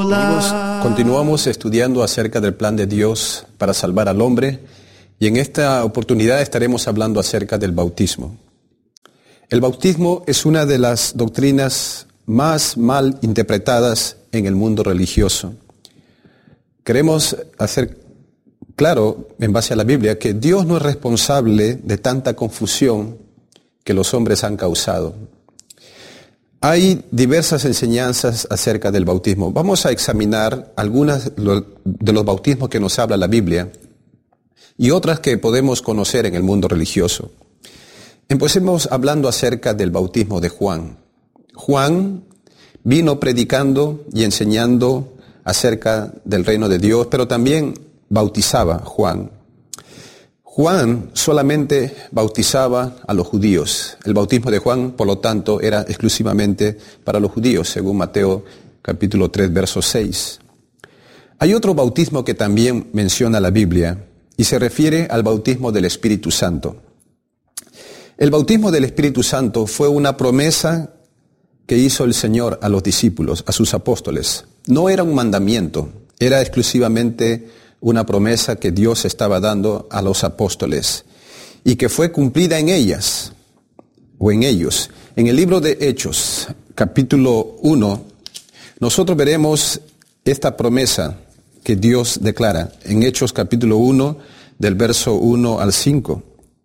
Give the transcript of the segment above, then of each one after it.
Amigos, continuamos estudiando acerca del plan de Dios para salvar al hombre y en esta oportunidad estaremos hablando acerca del bautismo. El bautismo es una de las doctrinas más mal interpretadas en el mundo religioso. Queremos hacer claro, en base a la Biblia, que Dios no es responsable de tanta confusión que los hombres han causado. Hay diversas enseñanzas acerca del bautismo. Vamos a examinar algunas de los bautismos que nos habla la Biblia y otras que podemos conocer en el mundo religioso. Empecemos hablando acerca del bautismo de Juan. Juan vino predicando y enseñando acerca del reino de Dios, pero también bautizaba Juan. Juan solamente bautizaba a los judíos. El bautismo de Juan, por lo tanto, era exclusivamente para los judíos, según Mateo capítulo 3, verso 6. Hay otro bautismo que también menciona la Biblia y se refiere al bautismo del Espíritu Santo. El bautismo del Espíritu Santo fue una promesa que hizo el Señor a los discípulos, a sus apóstoles. No era un mandamiento, era exclusivamente una promesa que Dios estaba dando a los apóstoles y que fue cumplida en ellas o en ellos. En el libro de Hechos, capítulo 1, nosotros veremos esta promesa que Dios declara en Hechos capítulo 1, del verso 1 al 5.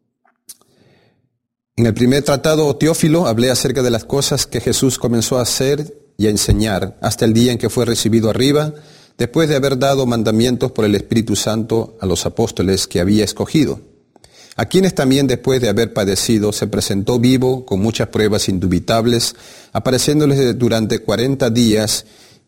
En el primer tratado, Teófilo, hablé acerca de las cosas que Jesús comenzó a hacer y a enseñar hasta el día en que fue recibido arriba, después de haber dado mandamientos por el Espíritu Santo a los apóstoles que había escogido, a quienes también después de haber padecido se presentó vivo con muchas pruebas indubitables, apareciéndoles durante 40 días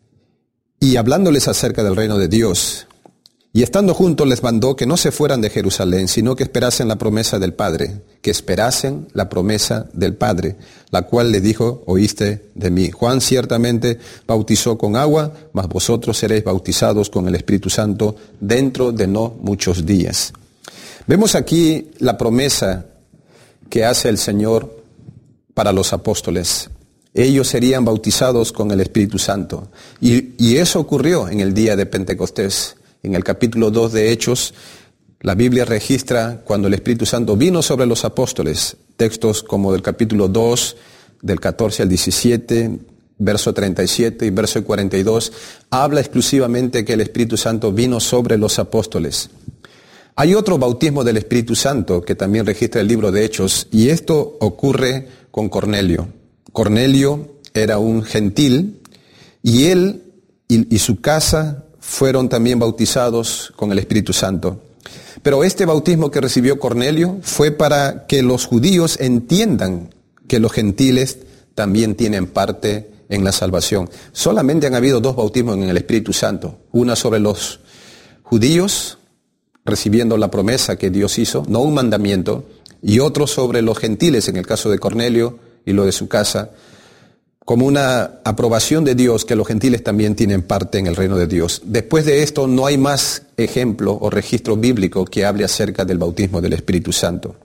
y hablándoles acerca del reino de Dios. Y estando juntos les mandó que no se fueran de Jerusalén, sino que esperasen la promesa del Padre, que esperasen la promesa del Padre, la cual le dijo, oíste de mí. Juan ciertamente bautizó con agua, mas vosotros seréis bautizados con el Espíritu Santo dentro de no muchos días. Vemos aquí la promesa que hace el Señor para los apóstoles. Ellos serían bautizados con el Espíritu Santo. Y eso ocurrió en el día de Pentecostés. En el capítulo 2 de Hechos, la Biblia registra cuando el Espíritu Santo vino sobre los apóstoles, textos como del capítulo 2, del 14 al 17, verso 37 y verso 42, habla exclusivamente que el Espíritu Santo vino sobre los apóstoles. Hay otro bautismo del Espíritu Santo que también registra el libro de Hechos, y esto ocurre con Cornelio. Cornelio era un gentil, y él y su casa fueron también bautizados con el Espíritu Santo. Pero este bautismo que recibió Cornelio fue para que los judíos entiendan que los gentiles también tienen parte en la salvación. Solamente han habido dos bautismos en el Espíritu Santo. Una sobre los judíos, recibiendo la promesa que Dios hizo, no un mandamiento, y otro sobre los gentiles, en el caso de Cornelio y lo de su casa, como una aprobación de Dios que los gentiles también tienen parte en el reino de Dios. Después de esto no hay más ejemplo o registro bíblico que hable acerca del bautismo del Espíritu Santo.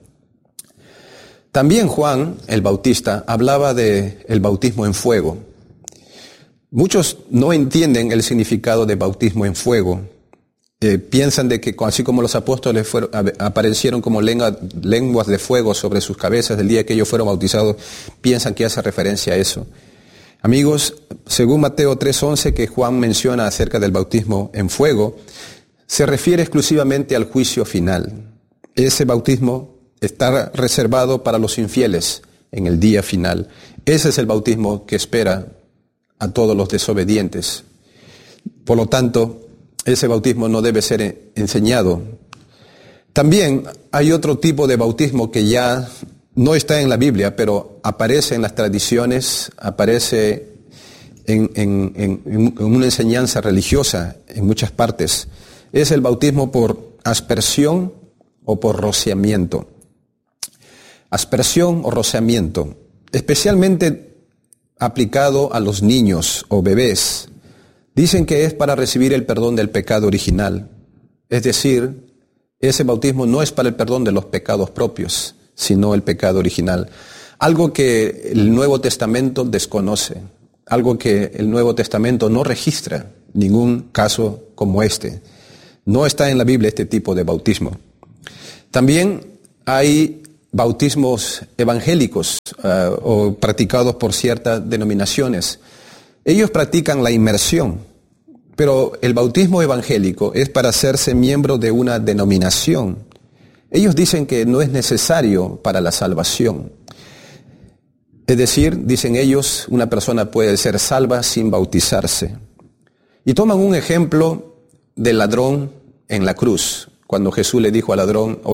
También Juan, el Bautista, hablaba del bautismo en fuego. Muchos no entienden el significado de bautismo en fuego. Piensan de que así como los apóstoles aparecieron como lenguas de fuego sobre sus cabezas el día que ellos fueron bautizados, piensan que hace referencia a eso. Amigos, según Mateo 3:11, que Juan menciona acerca del bautismo en fuego, se refiere exclusivamente al juicio final. Ese bautismo está reservado para los infieles en el día final. Ese es el bautismo que espera a todos los desobedientes. Por lo tanto, ese bautismo no debe ser enseñado. También hay otro tipo de bautismo que ya no está en la Biblia, pero aparece en las tradiciones, aparece en una enseñanza religiosa en muchas partes. Es el bautismo por aspersión o por rociamiento. Aspersión o rociamiento, especialmente aplicado a los niños o bebés. Dicen que es para recibir el perdón del pecado original. Es decir, ese bautismo no es para el perdón de los pecados propios, sino el pecado original. Algo que el Nuevo Testamento desconoce, algo que el Nuevo Testamento no registra ningún caso como este. No está en la Biblia este tipo de bautismo. También hay bautismos evangélicos o practicados por ciertas denominaciones. Ellos practican la inmersión, pero el bautismo evangélico es para hacerse miembro de una denominación. Ellos dicen que no es necesario para la salvación. Es decir, dicen ellos, una persona puede ser salva sin bautizarse. Y toman un ejemplo del ladrón en la cruz, cuando Jesús le dijo al ladrón,